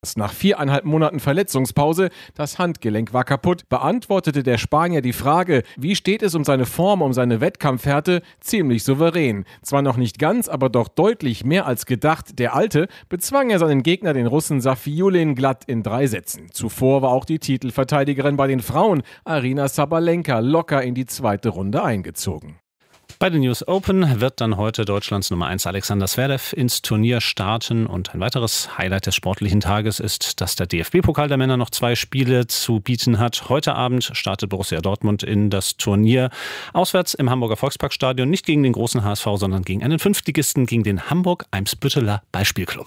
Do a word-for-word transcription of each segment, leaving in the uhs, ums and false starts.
Nach viereinhalb Monaten Verletzungspause, das Handgelenk war kaputt, beantwortete der Spanier die Frage, wie steht es um seine Form, um seine Wettkampfhärte, ziemlich souverän. Zwar noch nicht ganz, aber doch deutlich mehr als gedacht. Der Alte bezwang er seinen Gegner, den Russen Safiullin, glatt in drei Sätzen. Zuvor war auch die Titelverteidigerin bei den Frauen, Aryna Sabalenka, locker in die zweite Runde eingezogen. Bei den U S Open wird dann heute Deutschlands Nummer eins Alexander Zverev ins Turnier starten. Und ein weiteres Highlight des sportlichen Tages ist, dass der D F B-Pokal der Männer noch zwei Spiele zu bieten hat. Heute Abend startet Borussia Dortmund in das Turnier auswärts im Hamburger Volksparkstadion. Nicht gegen den großen H S V, sondern gegen einen Fünftligisten, gegen den Hamburg-Eimsbütteler Ballspielclub.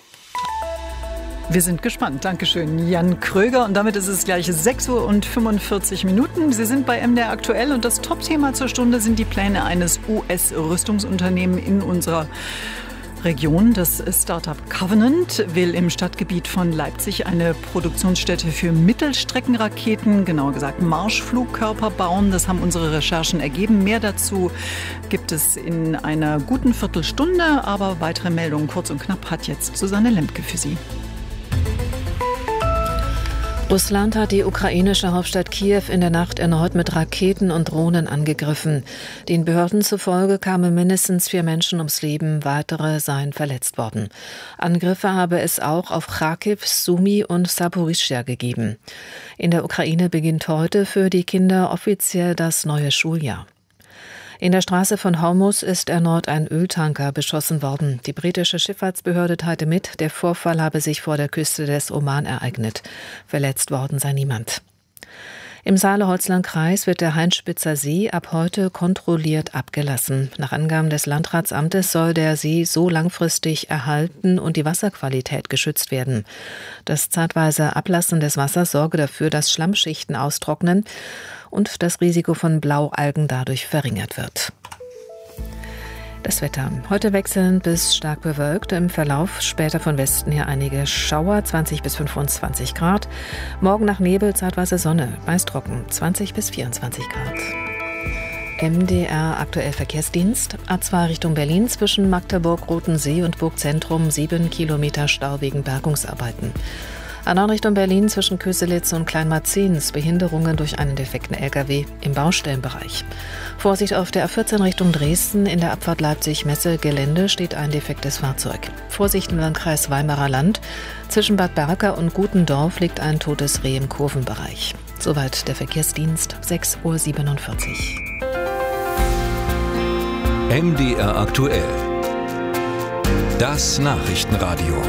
Wir sind gespannt. Dankeschön, Jan Kröger. Und damit ist es gleich sechs Uhr und fünfundvierzig Minuten. Sie sind bei M D R aktuell und das Top-Thema zur Stunde sind die Pläne eines U S-Rüstungsunternehmens in unserer Region. Das Startup Covenant will im Stadtgebiet von Leipzig eine Produktionsstätte für Mittelstreckenraketen, genauer gesagt Marschflugkörper, bauen. Das haben unsere Recherchen ergeben. Mehr dazu gibt es in einer guten Viertelstunde. Aber weitere Meldungen kurz und knapp hat jetzt Susanne Lemke für Sie. Russland hat die ukrainische Hauptstadt Kiew in der Nacht erneut mit Raketen und Drohnen angegriffen. Den Behörden zufolge kamen mindestens vier Menschen ums Leben, weitere seien verletzt worden. Angriffe habe es auch auf Charkiw, Sumy und Saporischschja gegeben. In der Ukraine beginnt heute für die Kinder offiziell das neue Schuljahr. In der Straße von Hormuz ist erneut ein Öltanker beschossen worden. Die britische Schifffahrtsbehörde teilte mit, der Vorfall habe sich vor der Küste des Oman ereignet. Verletzt worden sei niemand. Im Saale-Holzland-Kreis wird der Heinspitzer See ab heute kontrolliert abgelassen. Nach Angaben des Landratsamtes soll der See so langfristig erhalten und die Wasserqualität geschützt werden. Das zeitweise Ablassen des Wassers sorge dafür, dass Schlammschichten austrocknen und das Risiko von Blaualgen dadurch verringert wird. Das Wetter. Heute wechselnd bis stark bewölkt. Im Verlauf später von Westen her einige Schauer, zwanzig bis fünfundzwanzig Grad. Morgen nach Nebel zeitweise Sonne, meist trocken, zwanzig bis vierundzwanzig Grad. M D R aktuell Verkehrsdienst. A zwei Richtung Berlin zwischen Magdeburg, Rotensee und Burgzentrum sieben Kilometer Stau wegen Bergungsarbeiten. A neun Richtung Berlin zwischen Köselitz und Kleinmarzens Behinderungen durch einen defekten L K W im Baustellenbereich. Vorsicht auf der A vierzehn Richtung Dresden, in der Abfahrt Leipzig-Messe-Gelände steht ein defektes Fahrzeug. Vorsicht im Landkreis Weimarer Land, zwischen Bad Berka und Gutendorf liegt ein totes Reh im Kurvenbereich. Soweit der Verkehrsdienst, sechs Uhr siebenundvierzig. M D R aktuell. Das Nachrichtenradio.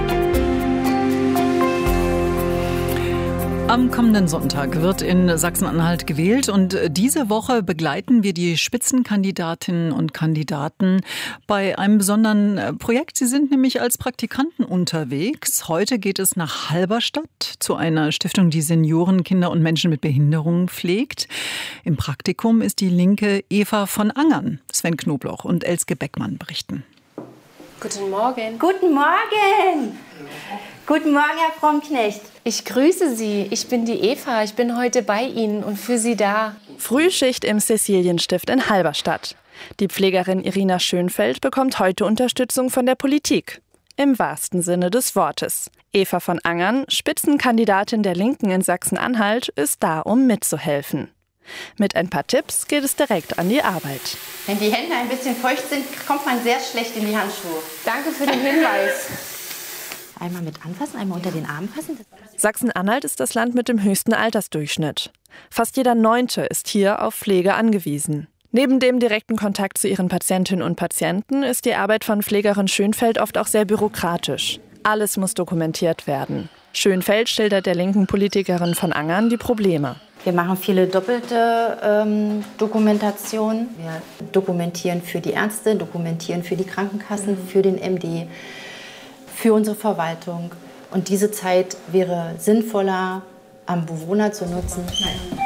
Am kommenden Sonntag wird in Sachsen-Anhalt gewählt und diese Woche begleiten wir die Spitzenkandidatinnen und Kandidaten bei einem besonderen Projekt. Sie sind nämlich als Praktikanten unterwegs. Heute geht es nach Halberstadt zu einer Stiftung, die Senioren, Kinder und Menschen mit Behinderungen pflegt. Im Praktikum ist die Linke Eva von Angern. Sven Knobloch und Elske Beckmann berichten. Guten Morgen. Guten Morgen. Guten Morgen, Herr Frommknecht. Ich grüße Sie. Ich bin die Eva. Ich bin heute bei Ihnen und für Sie da. Frühschicht im Cäcilienstift in Halberstadt. Die Pflegerin Irina Schönfeld bekommt heute Unterstützung von der Politik. Im wahrsten Sinne des Wortes. Eva von Angern, Spitzenkandidatin der Linken in Sachsen-Anhalt, ist da, um mitzuhelfen. Mit ein paar Tipps geht es direkt an die Arbeit. Wenn die Hände ein bisschen feucht sind, kommt man sehr schlecht in die Handschuhe. Danke für den Hinweis. Einmal mit anfassen, einmal unter den Arm fassen. Sachsen-Anhalt ist das Land mit dem höchsten Altersdurchschnitt. Fast jeder Neunte ist hier auf Pflege angewiesen. Neben dem direkten Kontakt zu ihren Patientinnen und Patienten ist die Arbeit von Pflegerin Schönfeld oft auch sehr bürokratisch. Alles muss dokumentiert werden. Schönfeld schildert der linken Politikerin von Angern die Probleme. Wir machen viele doppelte ähm, Dokumentationen. Wir dokumentieren für die Ärzte, dokumentieren für die Krankenkassen, für den M D, für unsere Verwaltung. Und diese Zeit wäre sinnvoller, am Bewohner zu nutzen. Nein.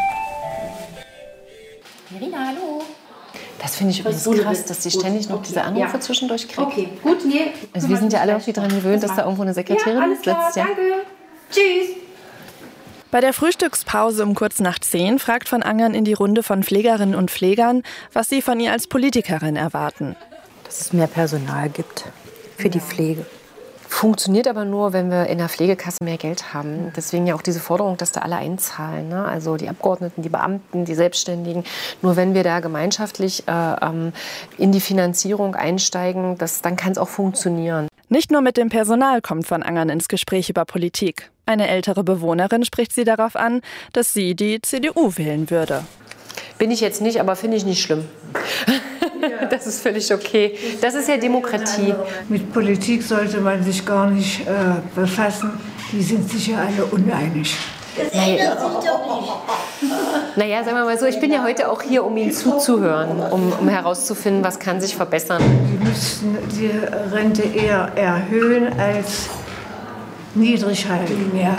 Irina, hallo. Das finde ich übrigens krass, dass sie ständig noch diese Anrufe ja. zwischendurch kriegt. Okay, gut, nee. Also wir sind ja alle auch wieder daran gewöhnt, dass da irgendwo eine Sekretärin ja, alles klar, sitzt. Ja, danke. Tschüss. Bei der Frühstückspause um kurz nach zehn fragt von Angern in die Runde von Pflegerinnen und Pflegern, was sie von ihr als Politikerin erwarten. Dass es mehr Personal gibt für die Pflege. Funktioniert aber nur, wenn wir in der Pflegekasse mehr Geld haben. Deswegen ja auch diese Forderung, dass da alle einzahlen. Ne? Also die Abgeordneten, die Beamten, die Selbstständigen. Nur wenn wir da gemeinschaftlich äh, ähm, in die Finanzierung einsteigen, das, dann kann es auch funktionieren. Nicht nur mit dem Personal kommt von Angern ins Gespräch über Politik. Eine ältere Bewohnerin spricht sie darauf an, dass sie die C D U wählen würde. Bin ich jetzt nicht, aber finde ich nicht schlimm. Das ist völlig okay. Das ist ja Demokratie. Mit Politik sollte man sich gar nicht äh, befassen. Die sind sich ja alle uneinig. Das ändert sich doch nicht. Naja, sagen wir mal so, ich bin ja heute auch hier, um Ihnen zuzuhören, um, um herauszufinden, was kann sich verbessern. Die müssten die Rente eher erhöhen als niedrig halten. Ja.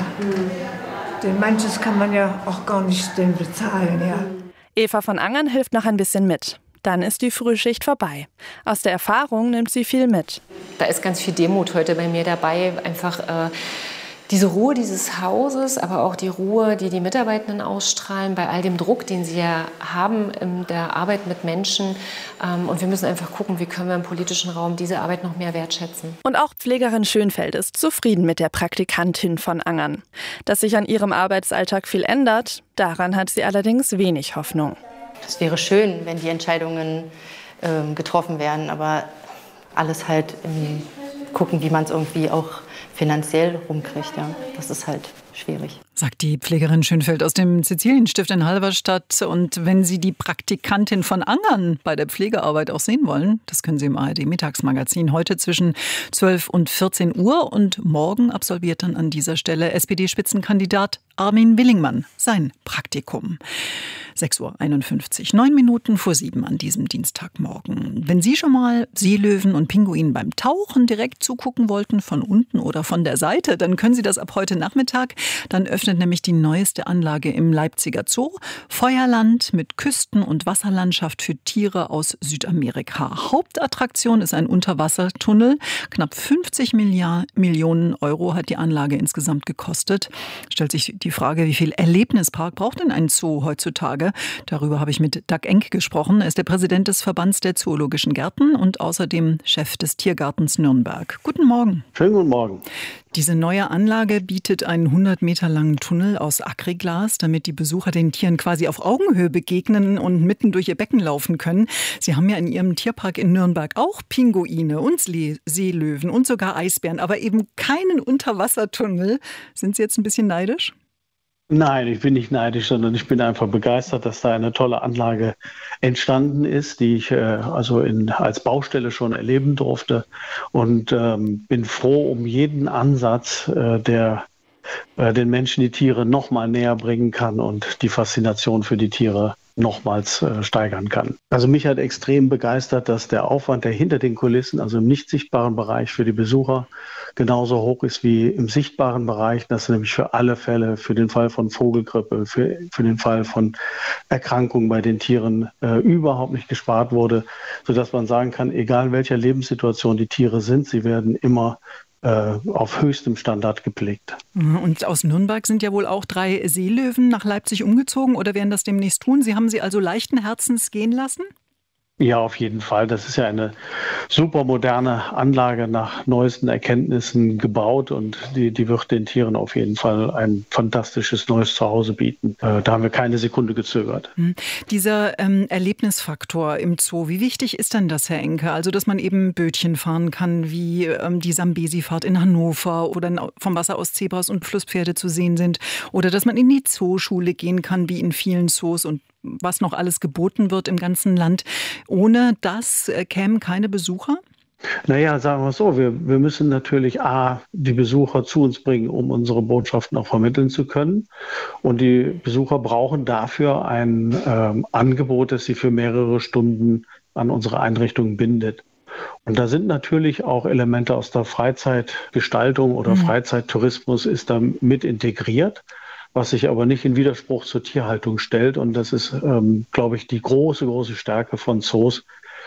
Denn manches kann man ja auch gar nicht denn bezahlen. Ja. Eva von Angern hilft noch ein bisschen mit. Dann ist die Frühschicht vorbei. Aus der Erfahrung nimmt sie viel mit. Da ist ganz viel Demut heute bei mir dabei. Einfach äh, diese Ruhe dieses Hauses, aber auch die Ruhe, die die Mitarbeitenden ausstrahlen, bei all dem Druck, den sie ja haben in der Arbeit mit Menschen. Ähm, und wir müssen einfach gucken, wie können wir im politischen Raum diese Arbeit noch mehr wertschätzen. Und auch Pflegerin Schönfeld ist zufrieden mit der Praktikantin von Angern. Dass sich an ihrem Arbeitsalltag viel ändert, daran hat sie allerdings wenig Hoffnung. Es wäre schön, wenn die Entscheidungen äh, getroffen werden, aber alles halt im gucken, wie man es irgendwie auch finanziell rumkriegt. Ja. Das ist halt schwierig. Sagt die Pflegerin Schönfeld aus dem Sizilienstift in Halberstadt. Und wenn Sie die Praktikantin von Angern bei der Pflegearbeit auch sehen wollen, das können Sie im A R D-Mittagsmagazin heute zwischen zwölf und vierzehn Uhr. Und morgen absolviert dann an dieser Stelle S P D-Spitzenkandidat Armin Willingmann sein Praktikum. sechs Uhr einundfünfzig, neun Minuten vor sieben an diesem Dienstagmorgen. Wenn Sie schon mal Seelöwen und Pinguinen beim Tauchen direkt zugucken wollten, von unten oder von der Seite, dann können Sie das ab heute Nachmittag. Dann öffnet nämlich die neueste Anlage im Leipziger Zoo. Feuerland mit Küsten- und Wasserlandschaft für Tiere aus Südamerika. Hauptattraktion ist ein Unterwassertunnel. Knapp fünfzig Millionen Euro hat die Anlage insgesamt gekostet. Stellt sich die Frage, wie viel Erlebnispark braucht denn ein Zoo heutzutage? Darüber habe ich mit Dag Enk gesprochen. Er ist der Präsident des Verbands der Zoologischen Gärten und außerdem Chef des Tiergartens Nürnberg. Guten Morgen. Schönen guten Morgen. Diese neue Anlage bietet einen hundert Meter langen Tunnel aus Acryglas, damit die Besucher den Tieren quasi auf Augenhöhe begegnen und mitten durch ihr Becken laufen können. Sie haben ja in Ihrem Tierpark in Nürnberg auch Pinguine und Seelöwen und sogar Eisbären, aber eben keinen Unterwassertunnel. Sind Sie jetzt ein bisschen neidisch? Nein, ich bin nicht neidisch, sondern ich bin einfach begeistert, dass da eine tolle Anlage entstanden ist, die ich äh, also in, als Baustelle schon erleben durfte und ähm, bin froh um jeden Ansatz, äh, der äh, den Menschen die Tiere noch mal näher bringen kann und die Faszination für die Tiere nochmals äh, steigern kann. Also mich hat extrem begeistert, dass der Aufwand, der hinter den Kulissen, also im nicht sichtbaren Bereich für die Besucher, genauso hoch ist wie im sichtbaren Bereich, dass nämlich für alle Fälle, für den Fall von Vogelgrippe, für, für den Fall von Erkrankungen bei den Tieren äh, überhaupt nicht gespart wurde, sodass man sagen kann, egal welcher Lebenssituation die Tiere sind, sie werden immer äh, auf höchstem Standard gepflegt. Und aus Nürnberg sind ja wohl auch drei Seelöwen nach Leipzig umgezogen oder werden das demnächst tun? Sie haben sie also leichten Herzens gehen lassen? Ja, auf jeden Fall. Das ist ja eine super moderne Anlage nach neuesten Erkenntnissen gebaut und die, die wird den Tieren auf jeden Fall ein fantastisches neues Zuhause bieten. Äh, da haben wir keine Sekunde gezögert. Hm. Dieser ähm, Erlebnisfaktor im Zoo, wie wichtig ist denn das, Herr Enke? Also, dass man eben Bötchen fahren kann, wie ähm, die Sambesi-Fahrt in Hannover oder vom Wasser aus Zebras und Flusspferde zu sehen sind oder dass man in die Zooschule gehen kann, wie in vielen Zoos und was noch alles geboten wird im ganzen Land. Ohne das äh, kämen keine Besucher? Naja, sagen wir es so, wir, wir müssen natürlich A, die Besucher zu uns bringen, um unsere Botschaften auch vermitteln zu können. Und die Besucher brauchen dafür ein ähm, Angebot, das sie für mehrere Stunden an unsere Einrichtungen bindet. Und da sind natürlich auch Elemente aus der Freizeitgestaltung oder mhm. Freizeittourismus ist da mit integriert, was sich aber nicht in Widerspruch zur Tierhaltung stellt. Und das ist, ähm, glaube ich, die große, große Stärke von Zoos,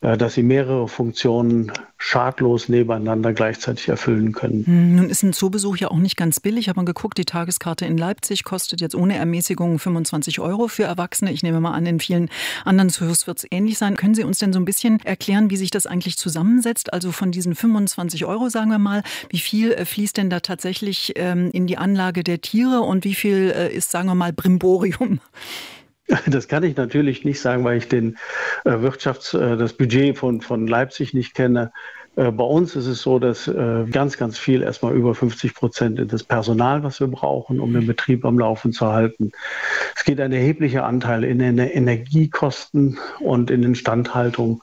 dass sie mehrere Funktionen schadlos nebeneinander gleichzeitig erfüllen können. Nun ist ein Zoobesuch ja auch nicht ganz billig. Ich habe mal geguckt, die Tageskarte in Leipzig kostet jetzt ohne Ermäßigung fünfundzwanzig Euro für Erwachsene. Ich nehme mal an, in vielen anderen Zoos wird es ähnlich sein. Können Sie uns denn so ein bisschen erklären, wie sich das eigentlich zusammensetzt? Also von diesen fünfundzwanzig Euro, sagen wir mal, wie viel fließt denn da tatsächlich ähm, in die Anlage der Tiere und wie viel äh, ist, sagen wir mal, Brimborium? Das kann ich natürlich nicht sagen, weil ich den äh, Wirtschafts-, äh, das Budget von, von Leipzig nicht kenne. Äh, bei uns ist es so, dass äh, ganz, ganz viel, erstmal über fünfzig Prozent in das Personal, was wir brauchen, um den Betrieb am Laufen zu halten. Es geht ein erheblicher Anteil in den Energiekosten und in Instandhaltung.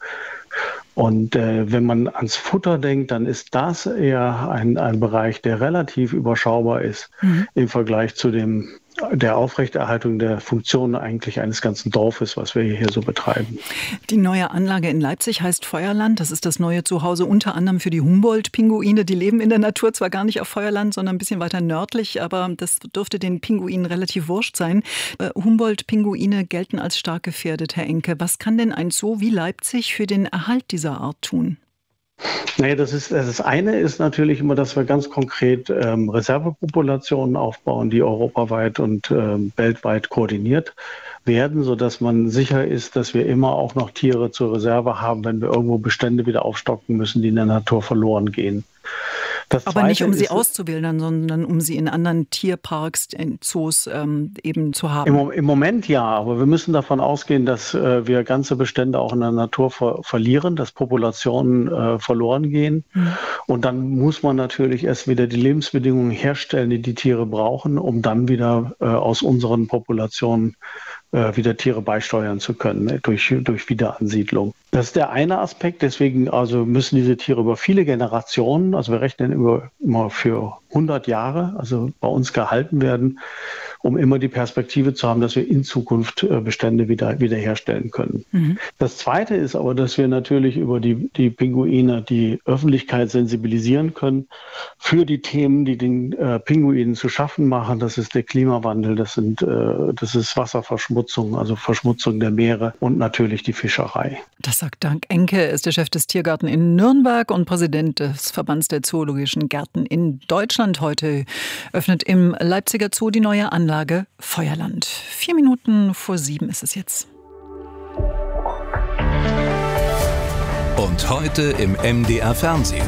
Und äh, wenn man ans Futter denkt, dann ist das eher ein, ein Bereich, der relativ überschaubar ist mhm. im Vergleich zu dem der Aufrechterhaltung der Funktionen eigentlich eines ganzen Dorfes, was wir hier so betreiben. Die neue Anlage in Leipzig heißt Feuerland. Das ist das neue Zuhause unter anderem für die Humboldt-Pinguine. Die leben in der Natur, zwar gar nicht auf Feuerland, sondern ein bisschen weiter nördlich, aber das dürfte den Pinguinen relativ wurscht sein. Äh, Humboldt-Pinguine gelten als stark gefährdet, Herr Enke. Was kann denn ein Zoo wie Leipzig für den Erhalt dieser Art tun? Naja, das ist das eine ist natürlich immer, dass wir ganz konkret ähm, Reservepopulationen aufbauen, die europaweit und ähm, weltweit koordiniert werden, sodass man sicher ist, dass wir immer auch noch Tiere zur Reserve haben, wenn wir irgendwo Bestände wieder aufstocken müssen, die in der Natur verloren gehen. Das Aber nicht, um sie auszuwildern, sondern um sie in anderen Tierparks, in Zoos ähm, eben zu haben. Im, Im Moment ja, aber wir müssen davon ausgehen, dass äh, wir ganze Bestände auch in der Natur ver- verlieren, dass Populationen äh, verloren gehen. Mhm. Und dann muss man natürlich erst wieder die Lebensbedingungen herstellen, die die Tiere brauchen, um dann wieder äh, aus unseren Populationen äh, wieder Tiere beisteuern zu können, äh, durch, durch Wiederansiedlung. Das ist der eine Aspekt, deswegen also müssen diese Tiere über viele Generationen, also wir rechnen immer, immer für hundert Jahre, also bei uns gehalten werden, um immer die Perspektive zu haben, dass wir in Zukunft Bestände wieder wiederherstellen können. Mhm. Das Zweite ist aber, dass wir natürlich über die, die Pinguine die Öffentlichkeit sensibilisieren können für die Themen, die den äh, Pinguinen zu schaffen machen. Das ist der Klimawandel, das, sind, äh, das ist Wasserverschmutzung, also Verschmutzung der Meere und natürlich die Fischerei. Das sagt Frank Enke, er ist der Chef des Tiergarten in Nürnberg und Präsident des Verbands der Zoologischen Gärten in Deutschland. Heute öffnet im Leipziger Zoo die neue Anlage Feuerland. Vier Minuten vor sieben ist es jetzt. Und heute im M D R Fernsehen.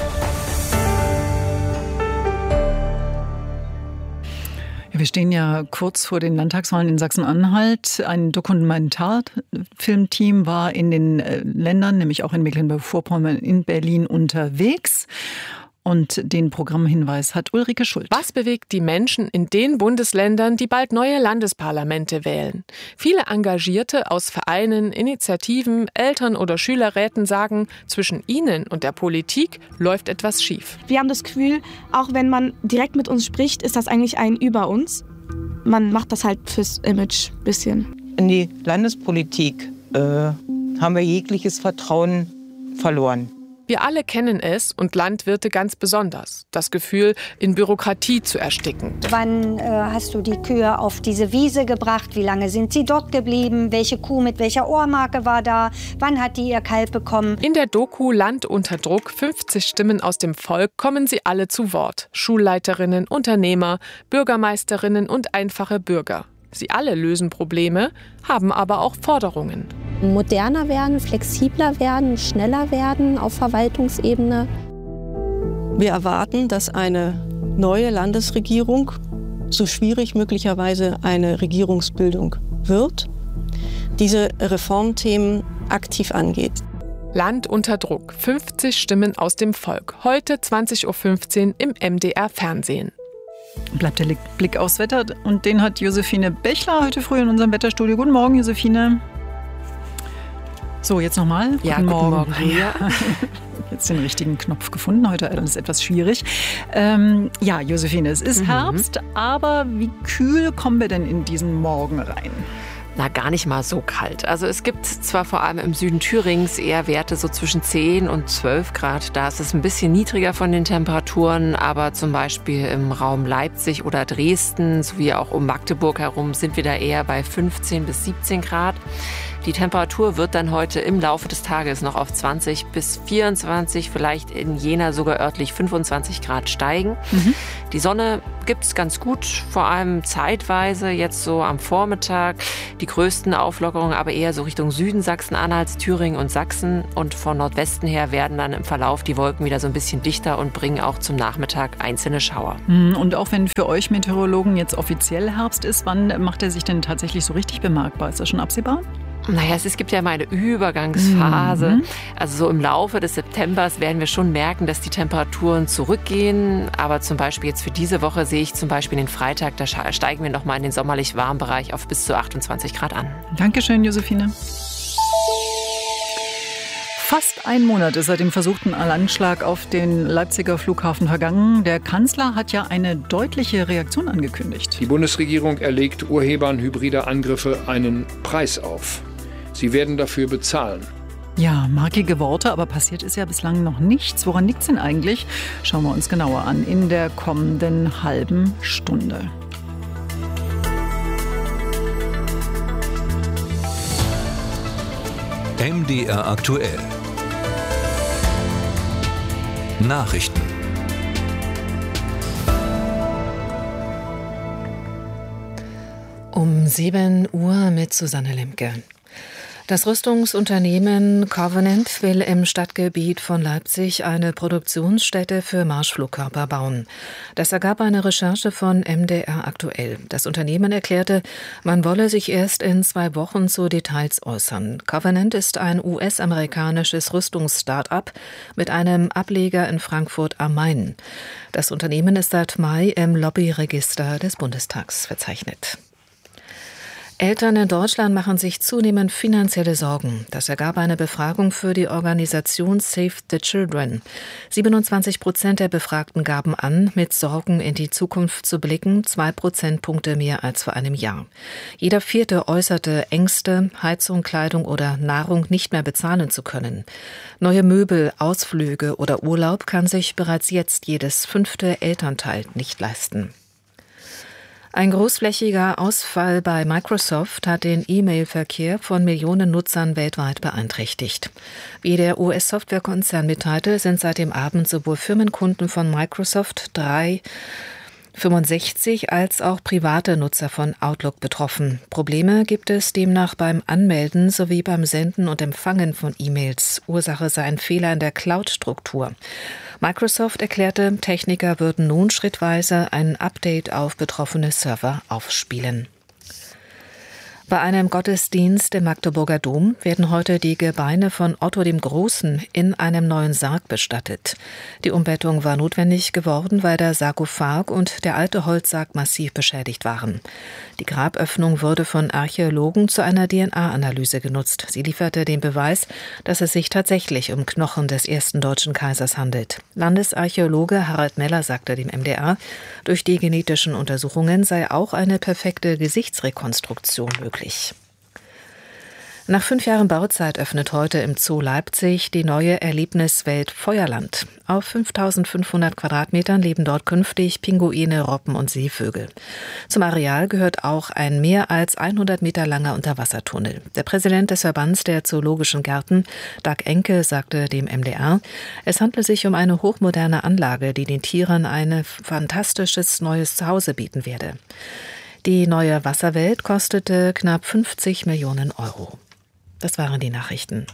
Wir stehen ja kurz vor den Landtagswahlen in Sachsen-Anhalt. Ein Dokumentarfilmteam war in den Ländern, nämlich auch in Mecklenburg-Vorpommern, in Berlin unterwegs. Und den Programmhinweis hat Ulrike Schuld. Was bewegt die Menschen in den Bundesländern, die bald neue Landesparlamente wählen? Viele Engagierte aus Vereinen, Initiativen, Eltern- oder Schülerräten sagen, zwischen ihnen und der Politik läuft etwas schief. Wir haben das Gefühl, auch wenn man direkt mit uns spricht, ist das eigentlich ein über uns. Man macht das halt fürs Image ein bisschen. In die Landespolitik äh, haben wir jegliches Vertrauen verloren. Wir alle kennen es und Landwirte ganz besonders. Das Gefühl, in Bürokratie zu ersticken. Wann äh, hast du die Kühe auf diese Wiese gebracht? Wie lange sind sie dort geblieben? Welche Kuh mit welcher Ohrmarke war da? Wann hat die ihr Kalb bekommen? In der Doku Land unter Druck, fünfzig Stimmen aus dem Volk, kommen sie alle zu Wort. Schulleiterinnen, Unternehmer, Bürgermeisterinnen und einfache Bürger. Sie alle lösen Probleme, haben aber auch Forderungen. Moderner werden, flexibler werden, schneller werden auf Verwaltungsebene. Wir erwarten, dass eine neue Landesregierung, so schwierig möglicherweise eine Regierungsbildung wird, diese Reformthemen aktiv angeht. Land unter Druck, fünfzig Stimmen aus dem Volk. Heute zwanzig Uhr fünfzehn im M D R Fernsehen. Bleibt der Blick aufs Wetter und den hat Josephine Bechler heute früh in unserem Wetterstudio. Guten Morgen, Josephine. So, jetzt nochmal. Ja, guten Morgen. Guten Morgen. Ja. Jetzt den richtigen Knopf gefunden. Heute ist es etwas schwierig. Ähm, ja, Josephine, es ist mhm. Herbst, aber wie kühl kommen wir denn in diesen Morgen rein? Na, gar nicht mal so kalt. Also es gibt zwar vor allem im Süden Thürings eher Werte so zwischen zehn und zwölf Grad. Da ist es ein bisschen niedriger von den Temperaturen, aber zum Beispiel im Raum Leipzig oder Dresden sowie auch um Magdeburg herum sind wir da eher bei fünfzehn bis siebzehn Grad. Die Temperatur wird dann heute im Laufe des Tages noch auf zwanzig bis vierundzwanzig, vielleicht in Jena sogar örtlich fünfundzwanzig Grad steigen. Mhm. Die Sonne gibt es ganz gut, vor allem zeitweise, jetzt so am Vormittag. Die größten Auflockerungen aber eher so Richtung Süden Sachsen-Anhalts, Thüringen und Sachsen. Und von Nordwesten her werden dann im Verlauf die Wolken wieder so ein bisschen dichter und bringen auch zum Nachmittag einzelne Schauer. Und auch wenn für euch Meteorologen jetzt offiziell Herbst ist, wann macht er sich denn tatsächlich so richtig bemerkbar? Ist das schon absehbar? Naja, es gibt ja immer eine Übergangsphase. Mhm. Also so im Laufe des Septembers werden wir schon merken, dass die Temperaturen zurückgehen. Aber zum Beispiel jetzt für diese Woche sehe ich zum Beispiel den Freitag, da steigen wir nochmal in den sommerlich warmen Bereich auf bis zu achtundzwanzig Grad an. Dankeschön, Josephine. Fast ein Monat ist seit dem versuchten Anschlag auf den Leipziger Flughafen vergangen. Der Kanzler hat ja eine deutliche Reaktion angekündigt. Die Bundesregierung erlegt Urhebern hybrider Angriffe einen Preis auf. Sie werden dafür bezahlen. Ja, markige Worte, aber passiert ist ja bislang noch nichts. Woran liegt es denn eigentlich? Schauen wir uns genauer an in der kommenden halben Stunde. M D R aktuell. Nachrichten. Um sieben Uhr mit Susanne Lemke. Das Rüstungsunternehmen Covenant will im Stadtgebiet von Leipzig eine Produktionsstätte für Marschflugkörper bauen. Das ergab eine Recherche von M D R aktuell. Das Unternehmen erklärte, man wolle sich erst in zwei Wochen zu Details äußern. Covenant ist ein U S-amerikanisches Rüstungs-Start-up mit einem Ableger in Frankfurt am Main. Das Unternehmen ist seit Mai im Lobbyregister des Bundestags verzeichnet. Eltern in Deutschland machen sich zunehmend finanzielle Sorgen. Das ergab eine Befragung für die Organisation Save the Children. siebenundzwanzig Prozent der Befragten gaben an, mit Sorgen in die Zukunft zu blicken, zwei Prozentpunkte mehr als vor einem Jahr. Jeder Vierte äußerte Ängste, Heizung, Kleidung oder Nahrung nicht mehr bezahlen zu können. Neue Möbel, Ausflüge oder Urlaub kann sich bereits jetzt jedes fünfte Elternteil nicht leisten. Ein großflächiger Ausfall bei Microsoft hat den E-Mail-Verkehr von Millionen Nutzern weltweit beeinträchtigt. Wie der U S-Softwarekonzern mitteilte, sind seit dem Abend sowohl Firmenkunden von Microsoft drei fünfundsechzig als auch private Nutzer von Outlook betroffen. Probleme gibt es demnach beim Anmelden sowie beim Senden und Empfangen von E-Mails. Ursache sei ein Fehler in der Cloud-Struktur. Microsoft erklärte, Techniker würden nun schrittweise ein Update auf betroffene Server aufspielen. Bei einem Gottesdienst im Magdeburger Dom werden heute die Gebeine von Otto dem Großen in einem neuen Sarg bestattet. Die Umbettung war notwendig geworden, weil der Sarkophag und der alte Holzsarg massiv beschädigt waren. Die Graböffnung wurde von Archäologen zu einer D N A-Analyse genutzt. Sie lieferte den Beweis, dass es sich tatsächlich um Knochen des ersten deutschen Kaisers handelt. Landesarchäologe Harald Meller sagte dem M D R, durch die genetischen Untersuchungen sei auch eine perfekte Gesichtsrekonstruktion möglich. Nach fünf Jahren Bauzeit öffnet heute im Zoo Leipzig die neue Erlebniswelt Feuerland. Auf fünftausendfünfhundert Quadratmetern leben dort künftig Pinguine, Robben und Seevögel. Zum Areal gehört auch ein mehr als hundert Meter langer Unterwassertunnel. Der Präsident des Verbands der Zoologischen Gärten, Dag Enke, sagte dem M D R, es handle sich um eine hochmoderne Anlage, die den Tieren ein fantastisches neues Zuhause bieten werde. Die neue Wasserwelt kostete knapp fünfzig Millionen Euro. Das waren die Nachrichten.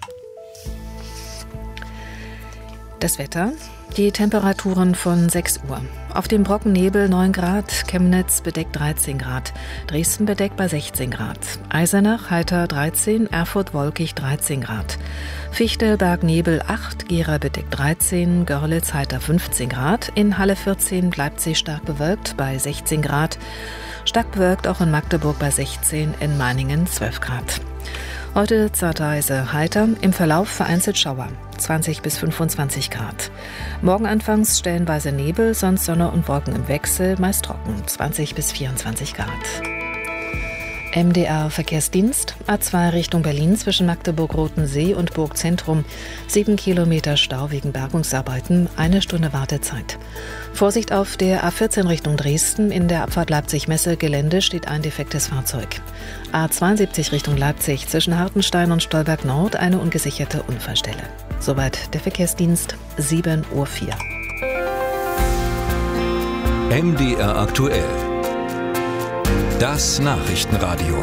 Das Wetter, die Temperaturen von sechs Uhr. Auf dem Brockennebel neun Grad, Chemnitz bedeckt dreizehn Grad, Dresden bedeckt bei sechzehn Grad, Eisenach heiter dreizehn, Erfurt wolkig dreizehn Grad, Fichte Bergnebel acht, Gera bedeckt dreizehn, Görlitz heiter fünfzehn Grad, in Halle vierzehn, Leipzig stark bewölkt bei sechzehn Grad, stark bewölkt auch in Magdeburg bei sechzehn, in Meiningen zwölf Grad. Heute zeitweise heiter, im Verlauf vereinzelt Schauer, zwanzig bis fünfundzwanzig Grad. Morgen anfangs stellenweise Nebel, sonst Sonne und Wolken im Wechsel, meist trocken, zwanzig bis vierundzwanzig Grad. M D R-Verkehrsdienst, A zwei Richtung Berlin zwischen Magdeburg-Rotensee und Burgzentrum. Sieben Kilometer Stau wegen Bergungsarbeiten, eine Stunde Wartezeit. Vorsicht auf der A vierzehn Richtung Dresden, in der Abfahrt Leipzig-Messe-Gelände steht ein defektes Fahrzeug. A zweiundsiebzig Richtung Leipzig zwischen Hartenstein und Stolberg Nord eine ungesicherte Unfallstelle. Soweit der Verkehrsdienst, sieben Uhr vier. M D R aktuell. Das Nachrichtenradio.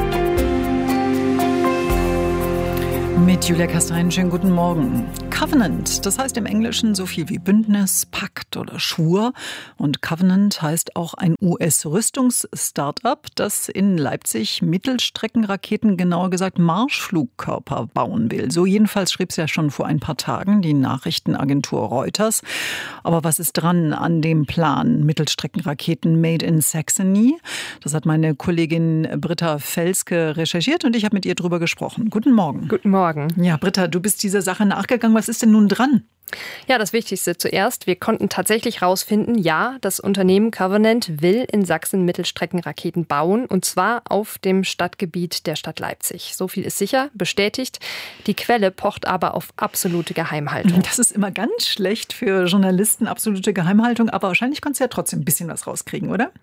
Mit Julia Kastein, schönen guten Morgen. Covenant, das heißt im Englischen so viel wie Bündnis, Pakt oder Schwur. Und Covenant heißt auch ein U S-Rüstungs-Startup, das in Leipzig Mittelstreckenraketen, genauer gesagt Marschflugkörper bauen will. So jedenfalls schrieb es ja schon vor ein paar Tagen die Nachrichtenagentur Reuters. Aber was ist dran an dem Plan Mittelstreckenraketen made in Saxony? Das hat meine Kollegin Britta Felske recherchiert und ich habe mit ihr drüber gesprochen. Guten Morgen. Guten Morgen. Ja, Britta, du bist dieser Sache nachgegangen. Was ist denn nun dran? Ja, das Wichtigste zuerst. Wir konnten tatsächlich rausfinden, ja, das Unternehmen Covenant will in Sachsen Mittelstreckenraketen bauen und zwar auf dem Stadtgebiet der Stadt Leipzig. So viel ist sicher, bestätigt. Die Quelle pocht aber auf absolute Geheimhaltung. Das ist immer ganz schlecht für Journalisten, absolute Geheimhaltung, aber wahrscheinlich konntest du ja trotzdem ein bisschen was rauskriegen, oder?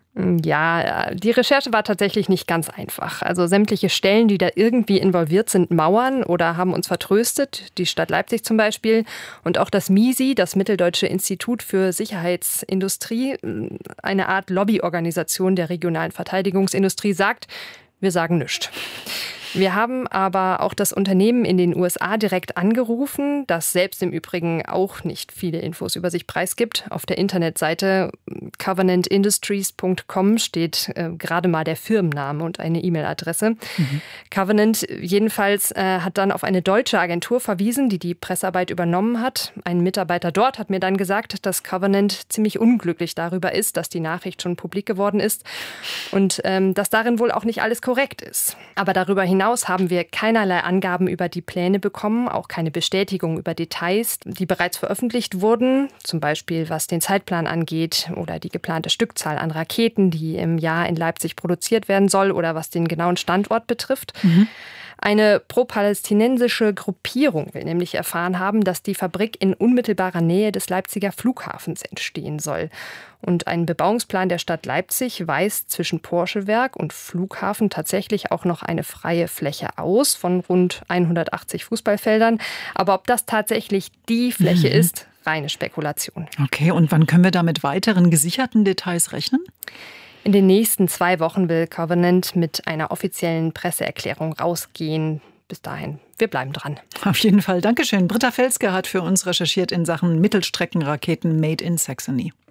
Ja, die Recherche war tatsächlich nicht ganz einfach. Also sämtliche Stellen, die da irgendwie involviert sind, mauern oder haben uns vertröstet. Die Stadt Leipzig zum Beispiel und auch das M I S I, das Mitteldeutsche Institut für Sicherheitsindustrie, eine Art Lobbyorganisation der regionalen Verteidigungsindustrie, sagt, wir sagen nichts. Wir haben aber auch das Unternehmen in den U S A direkt angerufen, das selbst im Übrigen auch nicht viele Infos über sich preisgibt. Auf der Internetseite covenant industries punkt com steht äh, gerade mal der Firmenname und eine E-Mail-Adresse. Mhm. Covenant jedenfalls äh, hat dann auf eine deutsche Agentur verwiesen, die die Pressearbeit übernommen hat. Ein Mitarbeiter dort hat mir dann gesagt, dass Covenant ziemlich unglücklich darüber ist, dass die Nachricht schon publik geworden ist und ähm, dass darin wohl auch nicht alles korrekt ist. Aber darüber hinaus Hinaus haben wir keinerlei Angaben über die Pläne bekommen, auch keine Bestätigung über Details, die bereits veröffentlicht wurden, zum Beispiel was den Zeitplan angeht oder die geplante Stückzahl an Raketen, die im Jahr in Leipzig produziert werden soll oder was den genauen Standort betrifft. Mhm. Eine pro-palästinensische Gruppierung will nämlich erfahren haben, dass die Fabrik in unmittelbarer Nähe des Leipziger Flughafens entstehen soll. Und ein Bebauungsplan der Stadt Leipzig weist zwischen Porsche-Werk und Flughafen tatsächlich auch noch eine freie Fläche aus von rund hundertachtzig Fußballfeldern. Aber ob das tatsächlich die Fläche mhm. ist, reine Spekulation. Okay, und wann können wir da mit weiteren gesicherten Details rechnen? In den nächsten zwei Wochen will Covenant mit einer offiziellen Presseerklärung rausgehen. Bis dahin, wir bleiben dran. Auf jeden Fall. Dankeschön. Britta Felske hat für uns recherchiert in Sachen Mittelstreckenraketen Made in Saxony.